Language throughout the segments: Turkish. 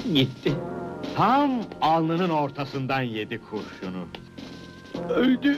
Gitti. Tam alnının ortasından yedi kurşunu. Öldü.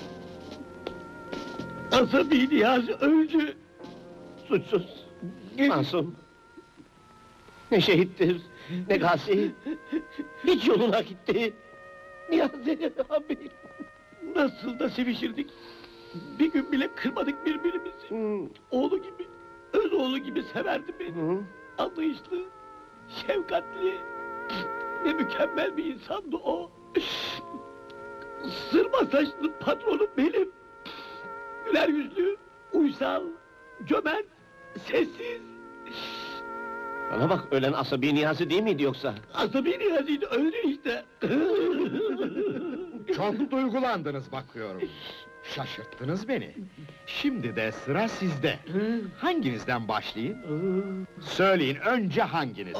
Asabi Niyazi öldü. Suçsuz. Masum. Ne şehittir, ne gazi. Hiç yoluna gitti. Niyazi abi. Nasıl da sevişirdik. Bir gün bile kırmadık birbirimizi. Oğlu gibi, öz oğlu gibi severdi beni. Anlayışlı, şefkatli. Ne mükemmel bir insandı o. Sırma saçlı patronum benim. Güler yüzlü, uysal, cömert, sessiz. Bana bak, ölen Asabi Niyazi değil miydi yoksa? Asabi Niyazi'ydi, öldü işte. Çok duygulandınız bakıyorum. Şaşırttınız beni. Şimdi de sıra sizde. Hanginizden başlayayım? Söyleyin, önce hanginiz?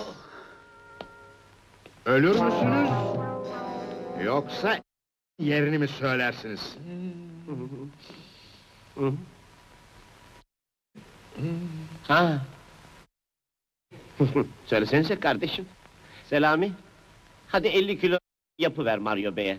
Ölür müsünüz? Yoksa yerini mi söylersiniz? Ha. Söylesenize kardeşim. Selami, hadi 50 kilo yapıver Mario Bey'e.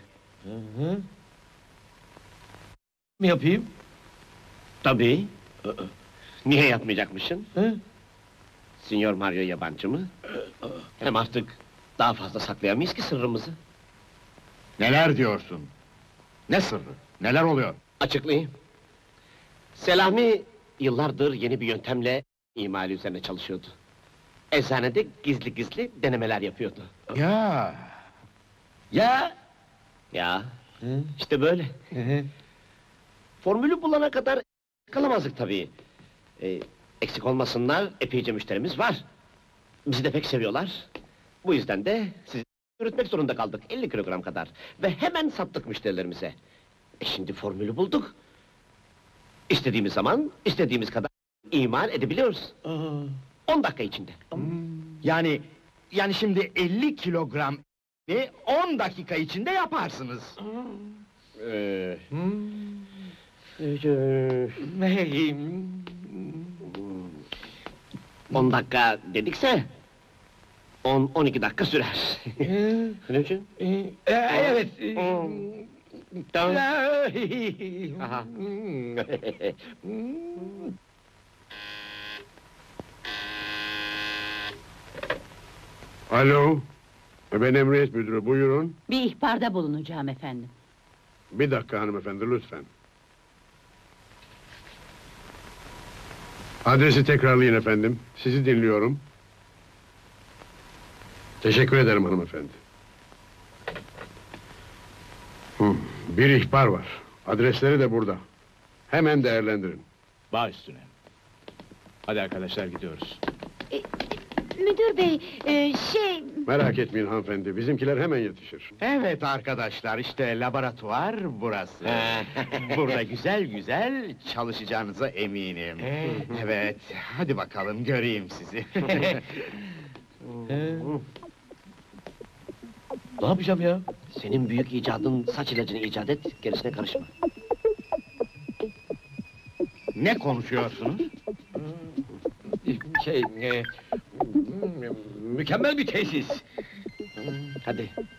Mi yapayım? Tabii. Niye yapmayacakmışsın? Sinyor Mario yabancı mı? Hem artık daha fazla saklayamayız ki sırrımızı. Neler diyorsun? Ne sırrı? Neler oluyor? Açıklayayım. Selami yıllardır yeni bir yöntemle imali üzerine çalışıyordu. Eczanede gizli gizli denemeler yapıyordu. Ya, Ya, işte böyle. Formülü bulana kadar kalamazdık tabii. Eksik olmasınlar, epeyce müşterimiz var. Bizi de pek seviyorlar. Bu yüzden de sizi yürütmek zorunda kaldık, 50 kilogram kadar. Ve hemen sattık müşterilerimize. Şimdi formülü bulduk. İstediğimiz zaman, istediğimiz kadar imal edebiliyoruz. 10 dakika içinde. yani şimdi 50 kilogram 10 dakika içinde yaparsınız. 10 dakika dedikse 10-12 dakika sürer. Ne için? Evet. Tamam. Aha. Alo, ben Emniyet Müdürü, buyurun. Bir ihbarda bulunacağım efendim. Bir dakika hanımefendi, lütfen. Adresi tekrarlayın efendim, sizi dinliyorum. Teşekkür ederim hanımefendi. Bir ihbar var, adresleri de burada. Hemen değerlendirin. Baş üstüne. Hadi arkadaşlar gidiyoruz. Müdür bey, Merak etmeyin hanımefendi, bizimkiler hemen yetişir. Evet arkadaşlar, işte laboratuvar burası. Burada güzel güzel çalışacağınıza eminim. Evet, hadi bakalım göreyim sizi. Ne yapacağım ya? Senin büyük icadın saç ilacını icat et, gerisine karışma. Ne konuşuyorsunuz? Mükemmel bir tesis. Hadi,